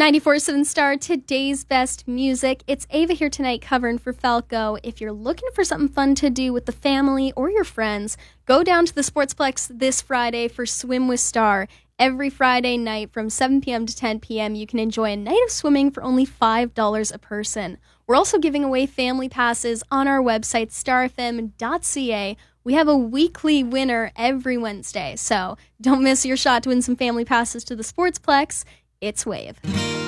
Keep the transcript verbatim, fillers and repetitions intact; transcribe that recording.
ninety-four point seven Star, today's best music. It's Ava here tonight covering for Falco. If you're looking for something fun to do with the family or your friends, go down to the Sportsplex this Friday for Swim with Star. Every Friday night from seven p.m. to ten p.m. you can enjoy a night of swimming for only five dollars a person. We're also giving away family passes on our website, star f m dot c a. We have a weekly winner every Wednesday, so don't miss your shot to win some family passes to the Sportsplex. It's Wave.